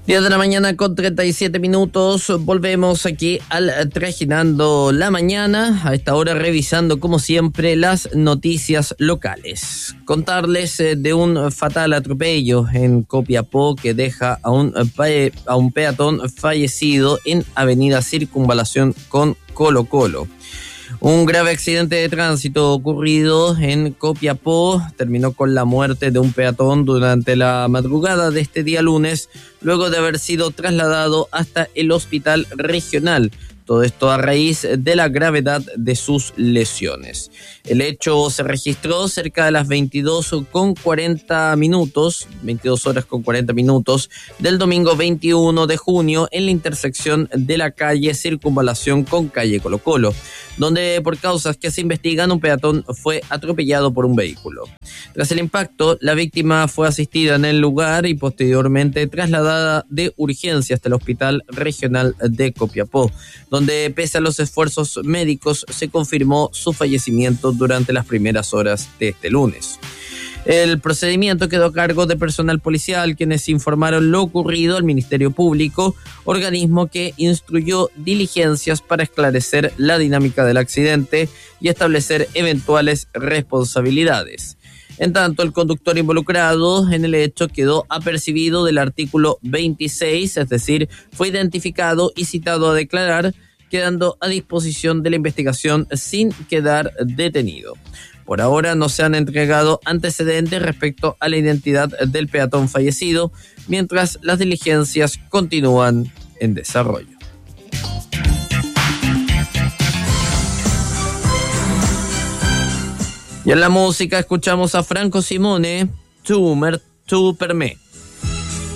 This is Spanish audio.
10 de la mañana con 37 minutos, volvemos aquí al Trajinando la Mañana, a esta hora revisando como siempre las noticias locales. Contarles de un fatal atropello en Copiapó que deja a un peatón fallecido en Avenida Circunvalación con Colo Colo. Un grave accidente de tránsito ocurrido en Copiapó terminó con la muerte de un peatón durante la madrugada de este día lunes, luego de haber sido trasladado hasta el hospital regional. Todo esto a raíz de la gravedad de sus lesiones. El hecho se registró cerca de las 22 horas con 40 minutos del domingo 21 de junio en la intersección de la calle Circunvalación con calle Colo Colo, donde por causas que se investigan un peatón fue atropellado por un vehículo. Tras el impacto, la víctima fue asistida en el lugar y posteriormente trasladada de urgencia hasta el Hospital Regional de Copiapó, donde pese a los esfuerzos médicos se confirmó su fallecimiento durante las primeras horas de este lunes. El procedimiento quedó a cargo de personal policial, quienes informaron lo ocurrido al Ministerio Público, organismo que instruyó diligencias para esclarecer la dinámica del accidente y establecer eventuales responsabilidades. En tanto, el conductor involucrado en el hecho quedó apercibido del artículo 26, es decir, fue identificado y citado a declarar, quedando a disposición de la investigación sin quedar detenido. Por ahora no se han entregado antecedentes respecto a la identidad del peatón fallecido, mientras las diligencias continúan en desarrollo. Y en la música escuchamos a Franco Simone, Tu per me.